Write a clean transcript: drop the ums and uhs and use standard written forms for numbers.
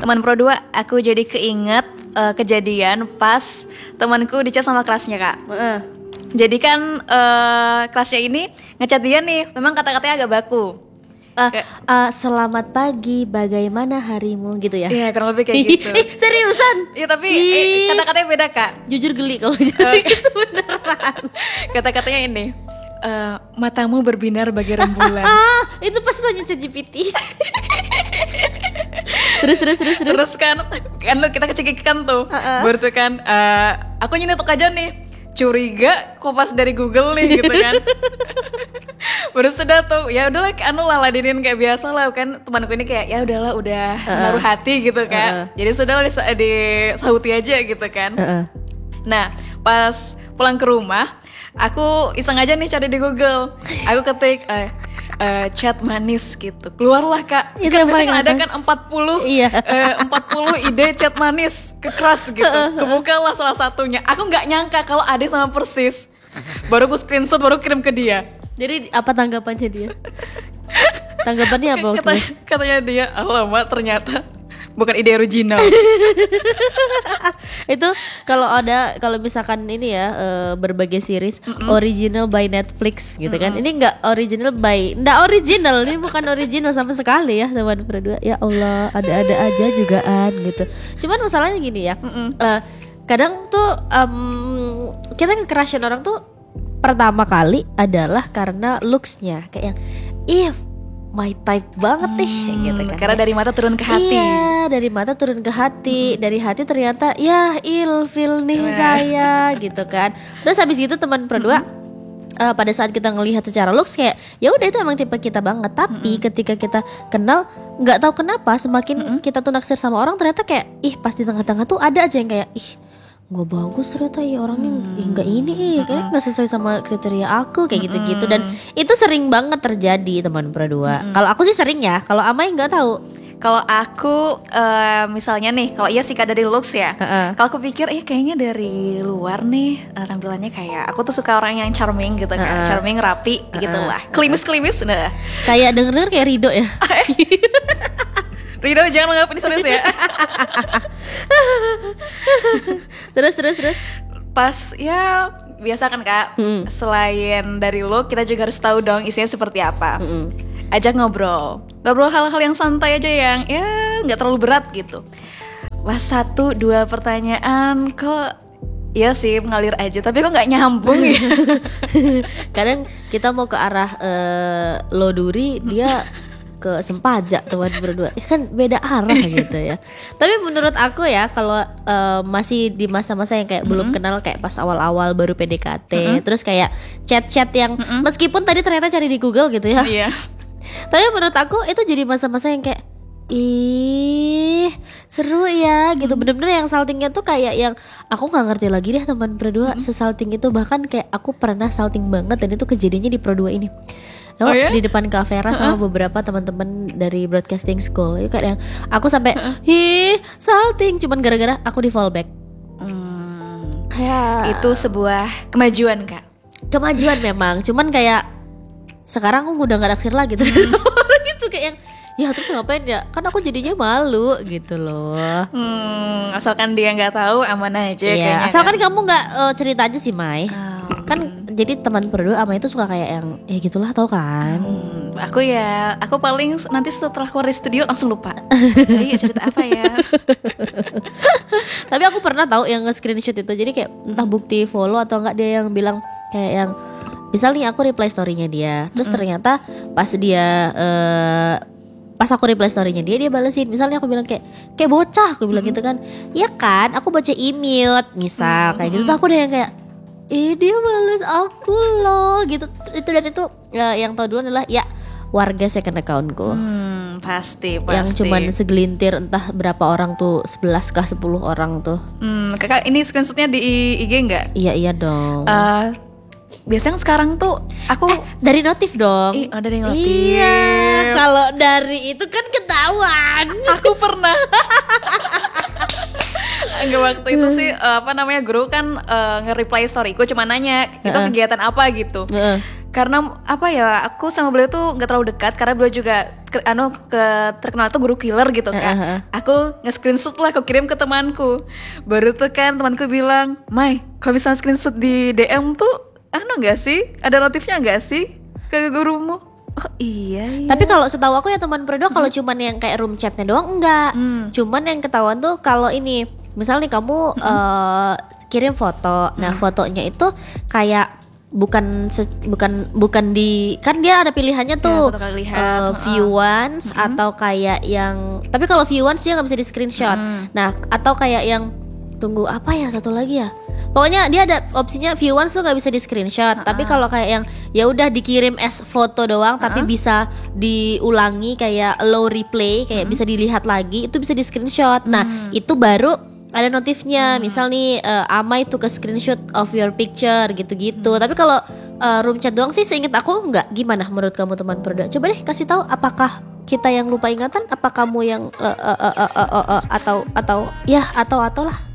Teman Pro 2, aku jadi keinget kejadian pas temanku di chat sama kelasnya Kak. Jadi kan kelasnya ini ngechat dia nih, memang kata-katanya agak baku. Selamat pagi, bagaimana harimu gitu ya? Iya, kurang lebih kayak gitu. Seriusan? Iya, tapi kata-katanya beda Kak. Jujur geli kalau jadi gitu beneran. Kata-katanya ini, matamu berbinar bagai rembulan. Itu pasti tanya ChatGPT. Terus kan kita kecekikan tuh. Baru tuh kan aku nyetok aja nih, curiga kopas dari Google nih gitu kan. Baru sudah tuh, ya udahlah ladenin kayak biasa lah kan, temanku ini kayak ya udahlah udah naruh hati gitu kan. Jadi sudah disahuti aja gitu kan. Nah pas pulang ke rumah, aku iseng aja nih cari di Google. Aku ketik chat manis gitu. Keluarlah Kak. Itu kan yang biasanya paling ada atas. kan 40 Iya. 40 ide chat manis ke keras gitu. Kebukalah salah satunya. Aku nggak nyangka kalau ada sama persis. Baru aku screenshot, baru kirim ke dia. Jadi apa tanggapannya dia? Tanggapannya apa waktu itu? Katanya dia, alamak ternyata bukan ide original. Itu kalau misalkan ini ya berbagai series original by Netflix gitu kan. Ini enggak original ini bukan original sama sekali ya teman berdua. Ya Allah, ada-ada aja jugaan gitu. Cuman masalahnya gini ya. Kadang tuh kita nge-crushin orang tuh pertama kali adalah karena looks-nya, kayak yang my type banget nih gitu kan. Karena dari mata turun ke hati. Iya, dari mata turun ke hati. Dari hati ternyata ya ilfil nih saya gitu kan. Terus habis gitu teman berdua pada saat kita ngelihat secara looks kayak ya udah itu emang tipe kita banget. Tapi ketika kita kenal, nggak tahu kenapa semakin kita tuh naksir sama orang, ternyata kayak pas di tengah-tengah tuh ada aja yang kayak nggak bagus ternyata orangnya nggak ini kayak nggak sesuai sama kriteria aku kayak gitu-gitu. Dan itu sering banget terjadi teman berdua. Kalau aku sih sering ya, kalau Amai nggak tahu. Kalau aku misalnya nih, kalau iya sih Kak dari looks ya. Kalau aku pikir kayaknya dari luar nih tampilannya kayak aku tuh suka orang yang charming gitu kan, charming, rapi gitu lah, klimis. Nah, Kayak denger kayak Rido ya. Rido jangan menganggap ini serius ya. Terus Pas ya biasa kan Kak, selain dari look kita juga harus tahu dong isinya seperti apa. Ajak ngobrol hal-hal yang santai aja yang ya nggak terlalu berat gitu. Lah 1-2 pertanyaan kok ya sih mengalir aja, tapi kok nggak nyambung ya. kadang kita mau ke arah Loduri, dia ke Sempaja teman berdua, ya kan beda arah gitu ya. Tapi menurut aku ya kalau masih di masa-masa yang kayak belum kenal, kayak pas awal-awal baru PDKT, terus kayak chat-chat yang meskipun tadi ternyata cari di Google gitu ya. Iya. Tapi menurut aku itu jadi masa-masa yang kayak seru ya gitu. Bener-bener yang saltingnya tuh kayak yang aku nggak ngerti lagi deh teman berdua sesalting itu. Bahkan kayak aku pernah salting banget dan itu kejadiannya di Pro 2 ini. Di depan Kak Vera sama beberapa teman-teman dari broadcasting school. Itu kayak yang aku sampai salting cuman gara-gara aku di fallback. Kayak Itu sebuah kemajuan Kak. Kemajuan memang, cuman kayak sekarang aku udah gak naksir lagi tuh. Orang gitu kayak yang ya terus ngapain ya, kan aku jadinya malu gitu loh. Asalkan dia nggak tahu aman aja kayaknya. Asalkan kamu nggak cerita aja sih Mai. Kan jadi teman berdua Amai itu suka kayak yang gitulah tau kan. Aku paling nanti setelah keluar dari studio langsung lupa. Jadi cerita apa ya. Tapi aku pernah tahu yang nge-screenshot itu. Jadi kayak entah bukti follow atau enggak, dia yang bilang kayak yang misalnya aku reply story-nya dia, terus ternyata pas dia pas aku reply story-nya dia balesin. Misalnya aku bilang kayak bocah, aku bilang gitu kan. Iya kan, aku baca e-mute misal kayak gitu tuh aku udah yang kayak dia balas aku loh gitu. Itu dan itu yang tahu dulu adalah ya warga second accountku. Pasti. Yang cuman segelintir entah berapa orang tuh, 11 kah 10 orang tuh. Kakak ini screenshotnya di IG nggak? Iya dong. Biasanya sekarang tuh aku dari notif dong. Dari notif. Iya, kalau dari itu kan ketahuan. Aku pernah. Enggak, waktu itu sih guru kan nge-reply storyku cuma nanya itu kegiatan apa gitu. Karena apa ya, aku sama beliau tuh nggak terlalu dekat karena beliau juga terkenal tuh guru killer gitu kan. Aku nge-screenshot lah, aku kirim ke temanku. Baru tuh kan temanku bilang, "Mai, kalau misalnya screenshot di DM tuh nggak sih? Ada notifnya nggak sih ke gurumu?" Oh iya. Tapi kalau setahu aku ya teman Prodo kalau cuman yang kayak room chatnya doang enggak. Cuman yang ketahuan tuh kalau ini, misalnya nih kamu kirim foto. Nah, fotonya itu kayak bukan di, kan dia ada pilihannya tuh satu kali lihat, view once atau kayak yang, tapi kalau view once dia nggak bisa di screenshot. Nah, atau kayak yang tunggu apa ya satu lagi ya, pokoknya dia ada opsinya view once tuh nggak bisa di screenshot. Tapi kalau kayak yang ya udah dikirim as foto doang tapi bisa diulangi kayak low replay, kayak bisa dilihat lagi, itu bisa di screenshot. Nah, itu baru ada notifnya, misal nih Amai tuh ke screenshot of your picture gitu-gitu. Tapi kalau room chat doang sih seinget aku enggak. Gimana menurut kamu teman Perda? Coba deh kasih tahu, apakah kita yang lupa ingatan, apa kamu yang atau lah.